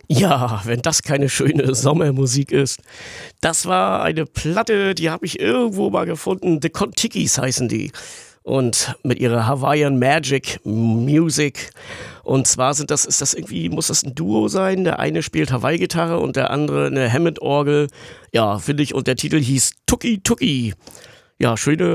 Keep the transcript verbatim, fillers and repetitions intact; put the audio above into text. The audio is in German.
Ja, wenn das keine schöne Sommermusik ist. Das war eine Platte, die habe ich irgendwo mal gefunden. The Kon-Tikis heißen die. Und mit ihrer Hawaiian Magic Music. Und zwar sind das, ist das irgendwie, muss das ein Duo sein? Der eine spielt Hawaii-Gitarre und der andere eine Hammond-Orgel. Ja, finde ich. Und der Titel hieß Tuki Tuki. Ja, schöne